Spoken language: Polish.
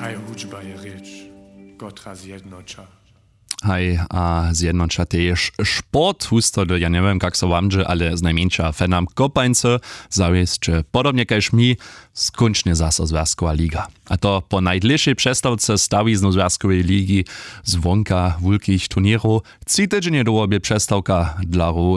Haj hudźba je rěč, kotra zjednoča. Hej, a zjednocza też sport, husto, ja nie wiem, jak so wam dzieje, ale znajmniejsza fenam kopańce, zawieszcze podobnie kaž mi, skończnie zasa Związkowa Liga. A to po najdlejszej przestawce stawiznu Związkowej Ligi zwonka wielkich turnierów, 3 tygodnie długo przestawka dla